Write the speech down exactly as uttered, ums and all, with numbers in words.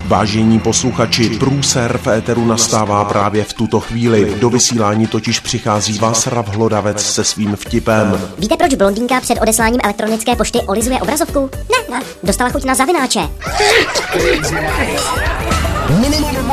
Vážení posluchači, průser v éteru nastává právě v tuto chvíli. Do vysílání totiž přichází Václav Hlodavec se svým vtipem. Víte, proč blondýnka před odesláním elektronické pošty olizuje obrazovku? Ne, ne. Dostala chuť na zavináče.